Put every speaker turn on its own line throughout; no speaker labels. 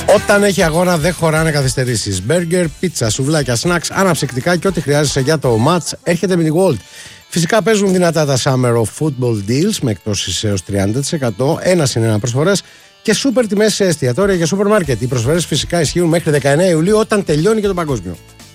Όταν έχει αγώνα δεν χωράνε καθυστερήσεις. Μπέργκερ, πίτσα, σουβλάκια, σνακς, αναψυκτικά και ό,τι χρειάζεσαι για το match έρχεται με τη Gold. Φυσικά παίζουν δυνατά τα Summer of Football Deals με εκτόσεις έως 30%, 1+1 προσφορές και σούπερ τιμές σε εστιατόρια και σούπερ μάρκετ. Οι προσφορές φυσικά ισχύουν μέχρι 19 Ιουλίου όταν τελειώνει και το παγκόσμιο.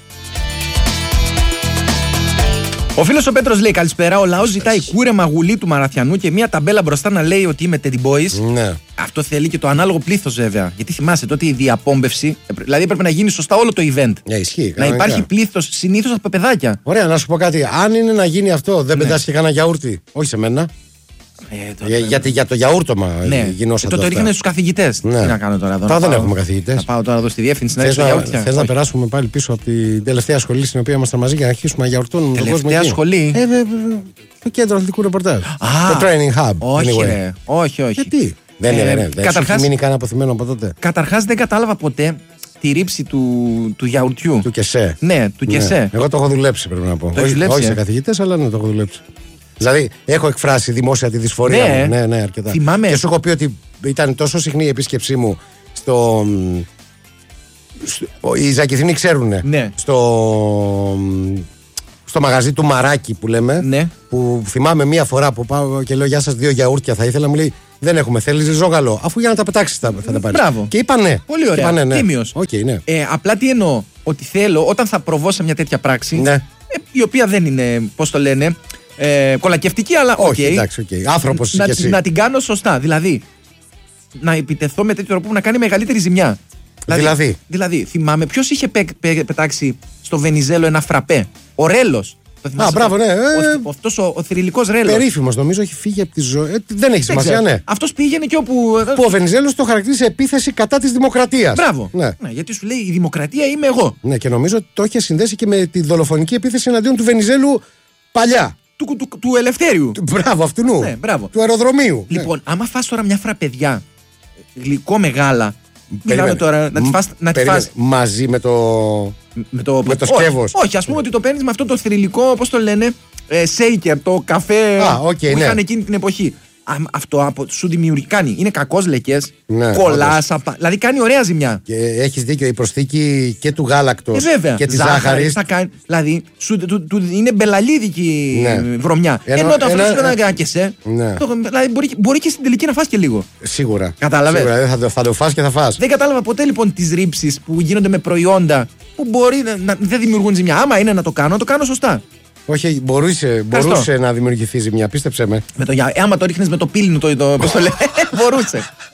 Ο φίλος ο Πέτρος λέει: Καλησπέρα. Ο λαός ζητάει κούρεμα γουλή του Μαραθιανού και μια ταμπέλα μπροστά να λέει ότι είμαι Teddy Boys.
Ναι.
Αυτό θέλει και το ανάλογο πλήθος βέβαια. Γιατί θυμάσαι τότε η διαπόμπευση, δηλαδή έπρεπε να γίνει σωστά όλο το event.
Ισχύει.
Να υπάρχει πλήθος συνήθως από παιδάκια.
Ωραία, να σου πω κάτι. Αν είναι να γίνει αυτό, δεν πετάς και κανένα γιαούρτι. Όχι σε μένα. Γιατί για το γιαούρτομα γινόταν.
Το ρίχνε στους καθηγητές. Τι να κάνω τώρα εδώ.
Τώρα δεν έχουμε καθηγητές.
Θα πάω τώρα εδώ στη διεύθυνση να ρίξω γιαούρτια.
Θες να περάσουμε πάλι πίσω από την τελευταία σχολή στην οποία ήμασταν μαζί για να αρχίσουμε να γιαουρτώνουμε τον κόσμο.
Τελευταία σχολή.
Το κέντρο αθλητικού ρεπορτάζ. Το training hub.
Όχι.
Γιατί? Δεν έχει μείνει κανένα αποθυμένο από τότε.
Καταρχάς δεν κατάλαβα ποτέ τη ρήψη του γιαουρτιού.
Του κεσέ.
Ναι, του κεσέ.
Εγώ το έχω δουλέψει, πρέπει να πω. Όχι σε καθηγητές, αλλά ναι, το έχω δουλέψει. Δηλαδή, έχω εκφράσει δημόσια τη δυσφορία μου. Ναι, αρκετά.
Θυμάμαι.
Και σου έχω πει ότι ήταν τόσο συχνή η επίσκεψή μου στο. Οι Ζακηθρίνοι ξέρουν.
Ναι.
Στο μαγαζί του Μαράκι που λέμε. Ναι. Που θυμάμαι μία φορά που πάω και λέω: Γεια σας, 2 γιαούρτια θα ήθελα. Μου λέει: Δεν έχουμε, θέλεις ριζόγαλο. Αφού για να τα πετάξεις θα τα πάρεις.
Μπράβο.
Και είπα ναι.
Πολύ ωραία.
Ναι.
Τίμιος.
Okay, ναι.
Απλά τι εννοώ, ότι θέλω όταν θα προβώ σε μια τέτοια πράξη.
Ναι.
Η οποία δεν είναι, πώς το λένε, κολακευτική, αλλά
όχι. Εντάξει, άνθρωπος είσαι και εσύ.
Να την κάνω σωστά. Δηλαδή, να επιτεθώ με τέτοιο τρόπο που να κάνει μεγαλύτερη ζημιά. Δηλαδή θυμάμαι ποιος είχε πετάξει στο Βενιζέλο ένα φραπέ. Ο Ρέλος.
Μπράβο, ναι.
Αυτός ο θρυλικός Ρέλος.
Περίφημος, νομίζω έχει φύγει από τη ζωή. Δεν έχει σημασία, ναι.
Αυτός πήγαινε και όπου.
Που ο Βενιζέλος το χαρακτήρισε επίθεση κατά της δημοκρατίας.
Μπράβο. Ναι, γιατί σου λέει η δημοκρατία είμαι εγώ.
Ναι, και νομίζω ότι το είχε συνδέσει και με τη δολοφονική επίθεση εναντίον του Βενιζέλου παλιά.
Του Ελευθέριου.
Μπράβο, αυτού.
Ναι, μπράβο.
Του αεροδρομίου.
Λοιπόν, άμα φας τώρα μια φραπεδιά γλυκό μεγάλα. Μιλάμε τώρα να τη φας.
Μαζί με το σκεύος.
Όχι, ας πούμε ότι το παίρνεις με αυτό το θρυλικό, πώς το λένε, shaker, το καφέ που είχαν εκείνη την εποχή. Αυτό σου δημιουργεί, είναι κακός λεκές, κολλάς, δηλαδή κάνει ωραία ζημιά.
Και έχεις δίκιο, η προσθήκη και του γάλακτος και της ζάχαρης.
Δηλαδή είναι μπελαλίδικη βρωμιά. Ενώ όταν φέρεις ένα κεσέ, μπορεί και στην τελική να φας και λίγο.
Σίγουρα.
Κατάλαβες.
Θα το φας και θα φας.
Δεν κατάλαβα ποτέ λοιπόν τις ρήψεις που γίνονται με προϊόντα που μπορεί να δεν δημιουργούν ζημιά. Άμα είναι να το κάνω σωστά.
Όχι, μπορούσε να δημιουργηθεί ζημιά, πίστεψε με.
Άμα το ρίχνεις με το πύλινο, πώς το λέει, μπορούσε.